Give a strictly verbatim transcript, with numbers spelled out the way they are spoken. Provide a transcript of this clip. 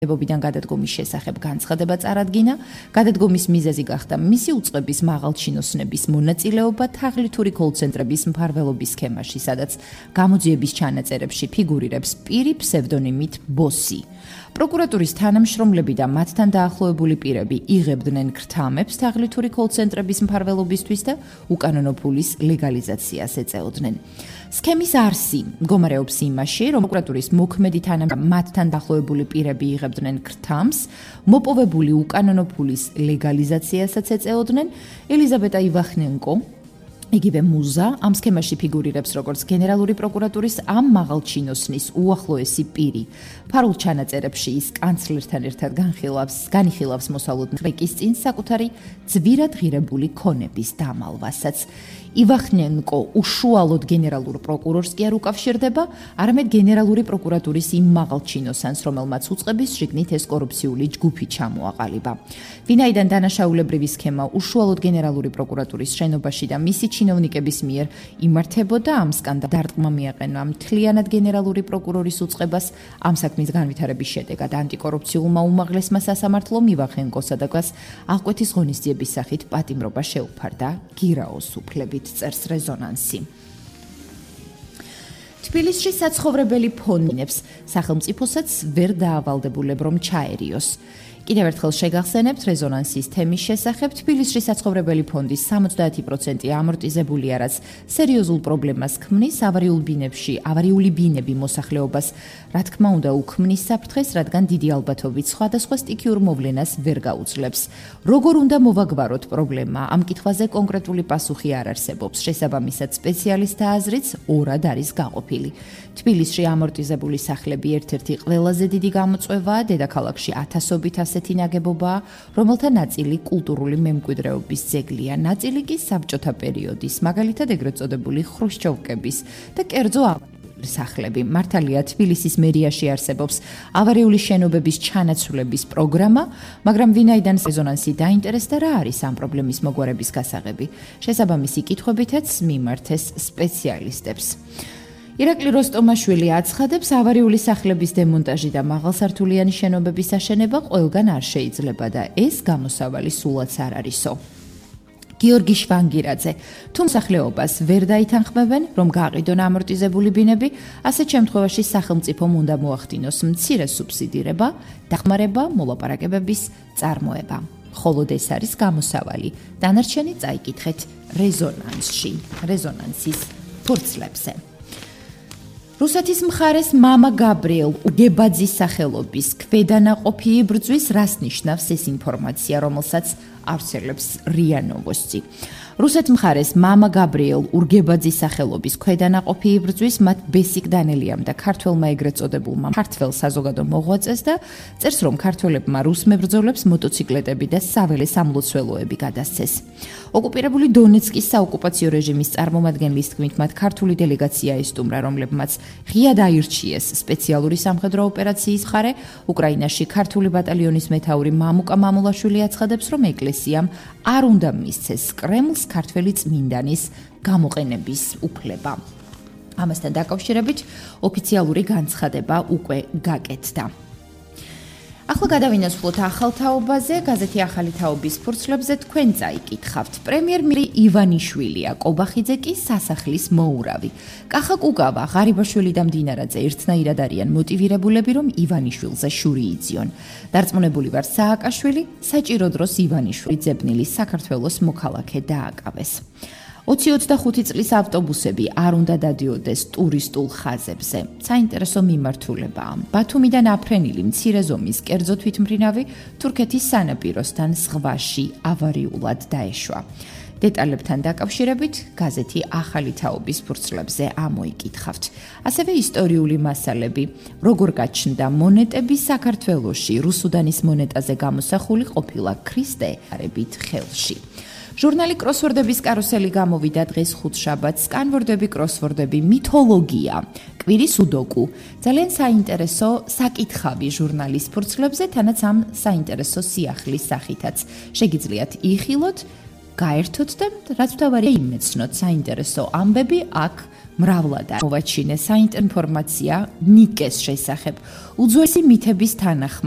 ებობიდან გადადგომის შესახებ განცხადება წარადგინა, გადადგომის მიზეზი გახდა მისი უწყების მაღალჩინოსნების მონაწილეობა თაღლითური კოლცენტრების მფარველობის სქემაში, სადაც გამოძიების ჩანაწერებში ფიგურირებს პირი ფსევდონიმით ბოსი. პროკურატურის თანამშრომლები და მათთან დაახლოებული პირები იღებდნენ ქრთამებს თაღლითური კოლცენტრების მფარველობისთვის და უკანონო ფულის ლეგალიზაციას ეწეოდნენ. სქემის არსი მდგომარეობს იმაში, რომ პროკურატურის მოქმედი თანამშრომლები მათთან დაახლოებული პირები იღებდნენ ქრთამს, მოპოვებული უკანონო ფულის ლეგალიზაციასაც ეწეოდნენ. ელიზაბეტა ივახნენკო, იგივე მუზა, ამ სქემაში ფიგურირებს როგორც გენერალური პროკურატურის ამ მაღალჩინოსნის უახლოესი პირი. ფარულ ჩანაწერებში ის კანცლერთან ერთად განხილავს, განიხილავს მოსალოდნელ ხრეკის წინ საკუთარი ძვირად ღირებული ქონების დამალვასაც. ივახნენკო უშუალოდ გენერალურ პროკურორს კი არ უკავშირდება, არამედ გენერალური პროკურატურის იმ მაღალჩინოსანს, რომელმაც უწყების შიგნით ეს კორუფციული ჯგუფი ჩამოაყალიბა. ვინაიდან დანაშაულებრივი სქემა უშუალოდ გენერალური პროკურატურის შენობაში და მისი ჩინოვნიკების მიერ იმართებოდა, ამ სკანდალს დარტყმა მიაყენა მთლიანად გენერალური პროკურორის უწყებას, ამ საქმის განვითარების შედეგად ანტიკორუფციულმა უმაღლესმა სასამართლომ ივახნენკოსა და გას აღკვეთის ღონისძიების სახით პატიმრობა შეუფარდა გირაოს უფლებით. წერს რეზონანსი. თბილისში საცხოვრებელი ფონდებს სახელმწიფოსაც ვერ დაავალდებულებ რომ ჩაერიოს. კიდევ ერთხელ შეგახსენებთ რეზონანსის თემის შესახებ. თბილისში საცხოვრებელი ფონდის სამოცდაათი პროცენტი ამორტიზებულია, რაც სერიოზულ პრობლემას ქმნის ავარიულ ბინებში, ავარიული ბინები მოსახლეობას, რა თქმა უნდა, უქმნის საფრთხეს, რადგან დიდი ალბათობით სხვადასხვა სტიქიურ მოვლენას ვერ გაუძლებს. როგორ უნდა მოვაგვაროთ პრობლემა? ამ კითხვაზე კონკრეტული პასუხი არ არსებობს. შესაბამისად, სპეციალისტთა აზრით, ორად არის გაყოფილი. თბილისში ამორტიზებული სახლები ერთ-ერთი ყველაზე დიდი გამოწვევაა, დედაქალაქში ათასობით ასეთი ნაგებობაა, რომელთა ნაწილი კულტურული მემკვიდრეობის ძეგლია, ნაწილი კი საბჭოთა პერიოდის, მაგალითად ეგრეთ წოდებული ხრუშჩოვკების და კერძო ავარიული სახლები. მართალია, თბილისის მერიაში არსებობს ავარიული შენობების ჩანაცვლების პროგრამა, მაგრამ ვინაიდან რეზონანსი დაინტერესდა, რა არის ამ პრობლემის მოგვარების გასაღები? შესაბამისი კითხვებითაც მიმართეს სპეციალისტებს. ირაკლი როსტომაშვილი აცხადებს, ავარიული სახლების დემონტაჟი და მაღალსართულიანი შენობების აშენება ყველგან არ შეიძლება და ეს გამოსავალი სულაც არ არისო. გიორგი შვანგირაძე, თუ მსახლეობას ვერ დაითანხმებენ, რომ გააყიდონ ამორტიზებული ბინები, ასეთ შემთხვევაში სახელმწიფომ უნდა მოახდინოს მცირე სუბსიდირება, დახმარება, მოლაპარაკებების წარმოება. მხოლოდ ეს არის გამოსავალი. დანარჩენი წაიკითხეთ რეზონანსში, რეზონანსის ფურცლებზე. რუსეთის მხარეს მამა გაბრიელ უგებაძის სახელობის ქვედანაყოფი იბრძვის, რას ნიშნავს ეს ინფორმაცია, რომელსაც ავრცელებს რია ნოვოსტი. რუსეთ მხარეს მამა გაბრიელ ურგებაძის სახელობის ქვედანაყოფი იბრძვის, მათ ბესიკ დანელიამ და ქართველმა ეგრეთ წოდებულმა ქართველ საზოგადო მოღვაწეს და წერს, რომ ქართველებმა რუს მებრძოლებს მოტოციკლეტები და საველე სამლოცველოები გადასცეს. ოკუპირებული დონეცკის საოკუპაციო რეჟიმის წარმომადგენლის თქმით, მათ ქართული დელეგაცია ესტუმრა, რომლებმაც ღიად აირჩიეს სპეციალური სამხედრო ოპერაციის მხარე. უკრაინაში ქართული ბატალიონის მეთაური მამუკა მამულაშვილი აცხადებს, რომ ეკლესიამ არ უნდა მისცეს კრემლს ქართველი წმინდანის გამოყენების უფლება. ამასთან დაკავშირებით ოფიციალური განცხადება უკვე გაკეთდა. ახლა გადავინაცვლოთ ახალ თაობაზე, გაზეთი ახალი თაობის ფურცლებზე თქვენ წაიკითხავთ. პრემიერ-მინისტრი ივანიშვილია, კობახიძე კი სასახლის მოურავი. კახა კუკავა, ღარიბაშვილი და მდინარაძე ერთნაირად არიან მოტივირებულები, რომ ივანიშვილზე შური იწიონ. დარწმუნებული ვარ, სააკაშვილი საჭირო დროს ივანიშვილი ძებნილი საქართველოს მოქალაქე დააკავეს. ოცი ოცდახუთი წლის ავტობუსები არ უნდა დადიოდეს ტურისტულ ხაზებზე. საინტერესო მიმართულებაა. ბათუმიდან აფრენილი მცირე ზომის კერძო თვითმფრინავი თურქეთის სანაპიროსთან ზღვაში ავარიულად დაეშვა. დეტალებთან დაკავშირებით გაზეთი ახალი თაობის ფურცლებზე ამოიკითხავთ. ასევე ისტორიული მასალები, როგორ გაჩნდა მონეტები საქართველოში, რუსუდანის მონეტაზე გამოსახული ყოფილა ქრისტე არებით ხელში. ჟურნალი კროსვორდების კარუსელი გამოვიდა დღეს ხუთშაბათს, სკანვორდები, კროსვორდები, მითოლოგია, კვირის უდოკუ. ძალიან საინტერესო საკითხავი ჟურნალის ფურცლებზე, თანაც ამ საინტერესო სიახლის სახითაც. შეგიძლიათ იხილოთ, გაერთოთ და რაც მთავარია იმეცნოთ საინტერესო ამბები აქ მრავლად მოვაჩინე საინტერესო ინფორმაცია ნიკეს შესახებ. უძველესი მითების თანახმად